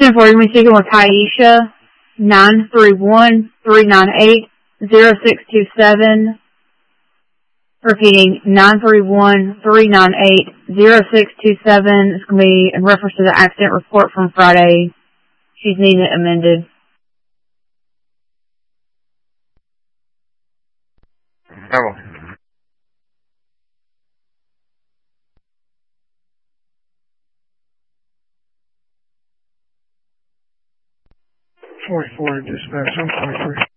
10-4, you may speaking with Taisha, 931-398-0627. Repeating, 931-398-0627. It's going to be in reference to the accident report from Friday. She's needing it amended. Oh. Dispatch, I'm 43.